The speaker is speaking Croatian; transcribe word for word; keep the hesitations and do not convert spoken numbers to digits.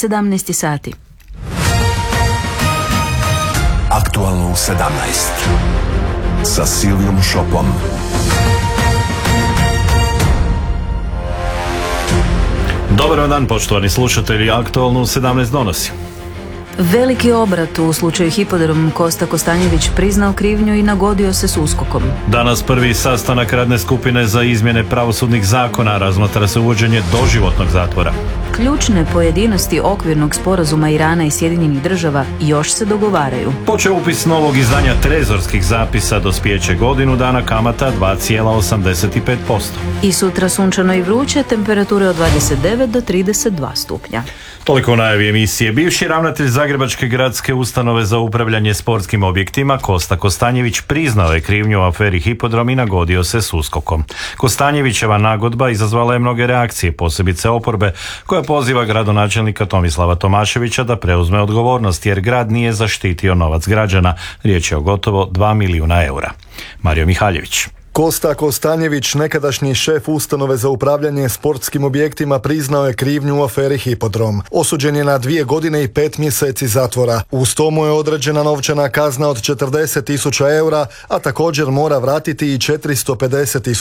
sedamnaest sati. Aktualno u sedamnaest sa Silvijom Šopom. Dobar dan, poštovani slušatelji, Aktualno u sedamnaest donosi. Veliki obrat u slučaju Hipodrom. Kosta Kostanjević priznao krivnju i nagodio se s uskokom. Danas prvi sastanak radne skupine za izmjene pravosudnih zakona, razmatra se uvođenje doživotnog zatvora. Ključne pojedinosti okvirnog sporazuma Irana i Sjedinjenih država još se dogovaraju. Počeo upis novog izdanja trezorskih zapisa, dospijeće godinu dana, kamata dva zarez osamdeset pet posto. I sutra sunčano i vruće, temperature od dvadeset devet do trideset dva stupnja. Toliko u najavi emisije. Bivši ravnatelj Zagrebačke gradske ustanove za upravljanje sportskim objektima Kosta Kostanjević priznao je krivnju u aferi Hipodrom i nagodio se s uskokom. Kostanjevićeva nagodba izazvala je mnoge reakcije, posebice oporbe, koja poziva gradonačelnika Tomislava Tomaševića da preuzme odgovornost, jer grad nije zaštitio novac građana. Riječ je o gotovo dva milijuna eura. Mario Mihaljević. Kosta Kostanjević, nekadašnji šef ustanove za upravljanje sportskim objektima, priznao je krivnju u aferi Hipodrom. Osuđen je na dvije godine i pet mjeseci zatvora. Uz to mu je određena novčana kazna od četrdeset tisuća eura, a također mora vratiti i četiristo pedeset tisuća